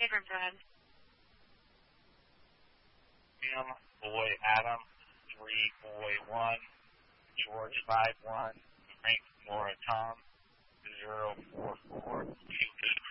Bedroom, go ahead. Boy Adam, 3 Boy 1, George 5 1, Frank Nora Tom, 044 2 8.